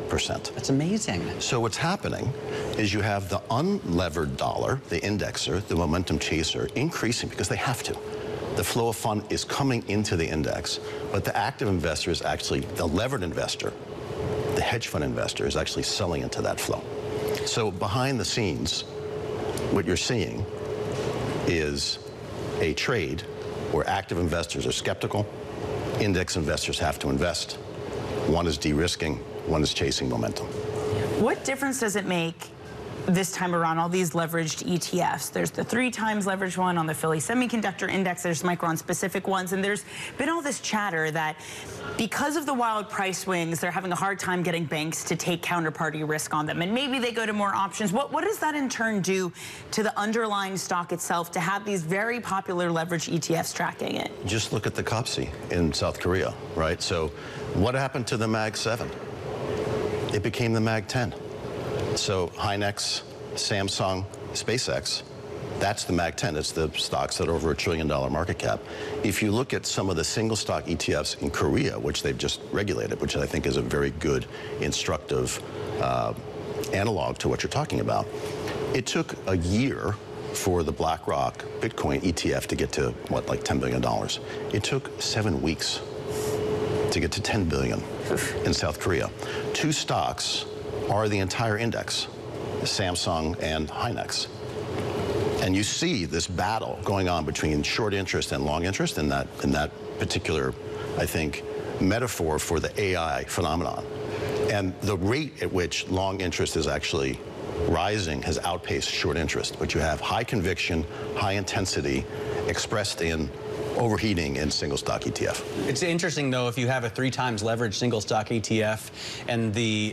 That's amazing. So what's happening is you have the unlevered dollar, the indexer, the momentum chaser, increasing because they have to. The flow of fund is coming into the index, but the active investor is actually, the levered investor, the hedge fund investor is actually selling into that flow. So behind the scenes, what you're seeing is a trade where active investors are skeptical, index investors have to invest. One is de-risking, one is chasing momentum. What difference does it make this time around, all these leveraged ETFs? There's the 3 times leveraged one on the Philly Semiconductor Index, there's Micron-specific ones, and there's been all this chatter that because of the wild price swings, they're having a hard time getting banks to take counterparty risk on them, and maybe they go to more options. What does that in turn do to the underlying stock itself to have these very popular leveraged ETFs tracking it? Just look at the KOPSI in South Korea, right? So what happened to the MAG 7? It became the MAG 10. So Hynix, Samsung, SpaceX, that's the MAG 10. It's the stocks that are over $1 trillion market cap. If you look at some of the single stock ETFs in Korea, which they've just regulated, which I think is a very good, instructive analog to what you're talking about, it took a year for the BlackRock Bitcoin ETF to get to, what, like $10 billion. It took 7 weeks to get to 10 billion in South Korea. 2 stocks are the entire index, Samsung and Hynix. And you see this battle going on between short interest and long interest in that particular, I think, metaphor for the AI phenomenon. And the rate at which long interest is actually rising has outpaced short interest. But you have high conviction, high intensity expressed in overheating in single stock ETF. It's interesting, though, if you have a 3 times leveraged single stock ETF and the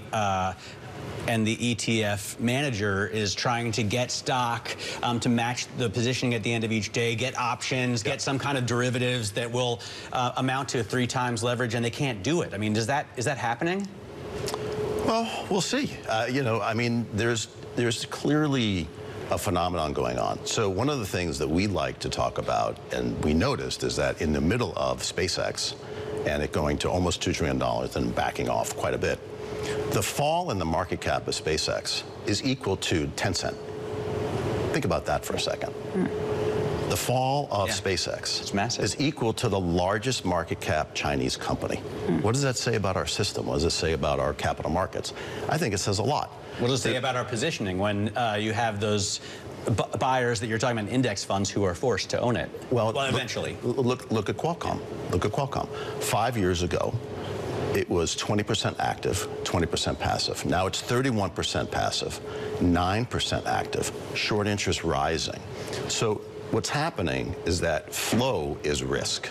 ETF manager is trying to get stock to match the positioning at the end of each day, get options, get some kind of derivatives that will amount to 3 times leverage, and they can't do it. I mean, is that happening? Well, we'll see. You know, I mean, there's clearly a phenomenon going on. So one of the things that we like to talk about, and we noticed, is that in the middle of SpaceX and it going to almost $2 trillion and backing off quite a bit, the fall in the market cap of SpaceX is equal to Tencent. Think about that for a second. The fall of SpaceX is equal to the largest market cap Chinese company. What does that say about our system? What does it say about our capital markets? I think it says a lot. What does it say about our positioning when you have those buyers that you're talking about, index funds, who are forced to own it? Well, eventually. Look at Qualcomm. Look at Qualcomm. 5 years ago, it was 20% active, 20% passive. Now it's 31% passive, 9% active, short interest rising. So what's happening is that flow is risk.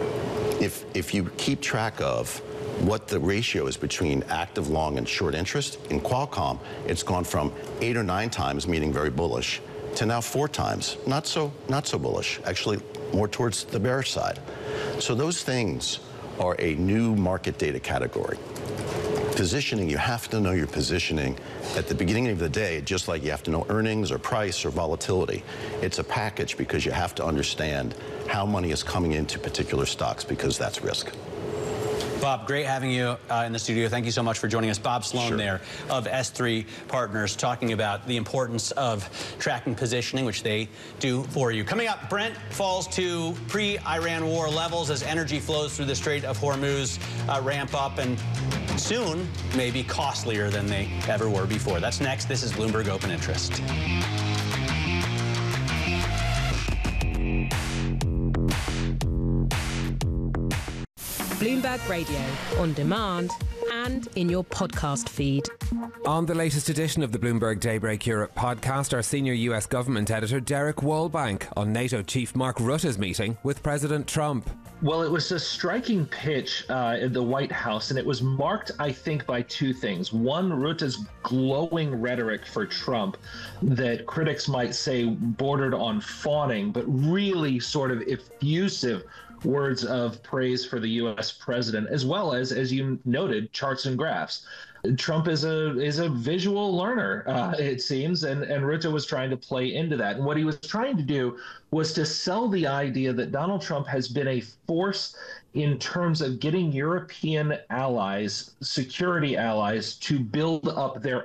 If you keep track of what the ratio is between active, long, and short interest, in Qualcomm, it's gone from 8 or 9 times, meaning very bullish, to now 4 times, not so bullish, actually more towards the bearish side. So those things are a new market data category. Positioning, you have to know your positioning at the beginning of the day, just like you have to know earnings or price or volatility. It's a package because you have to understand how money is coming into particular stocks, because that's risk. Bob, great having you in the studio. Thank you so much for joining us. Bob Sloan there of S3 Partners, talking about the importance of tracking positioning, which they do for you. Coming up, Brent falls to pre-Iran war levels as energy flows through the Strait of Hormuz ramp up and soon may be costlier than they ever were before. That's next. This is Bloomberg Open Interest. Bloomberg Radio, on demand and in your podcast feed. On the latest edition of the Bloomberg Daybreak Europe podcast, our senior US government editor Derek Wallbank on NATO Chief Mark Rutte's meeting with President Trump. Well, it was a striking pitch in the White House, and it was marked, I think, by 2 things. One, Rutte's glowing rhetoric for Trump that critics might say bordered on fawning, but really sort of effusive words of praise for the U.S. president, as well as you noted, charts and graphs. Trump is a visual learner, it seems, and Rutte was trying to play into that. And what he was trying to do was to sell the idea that Donald Trump has been a force in terms of getting European allies, security allies, to build up their